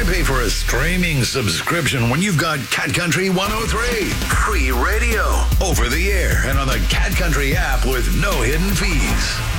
pay for a streaming subscription when you've got Cat Country 103? Free radio, over the air, and on the Cat Country app with no hidden fees.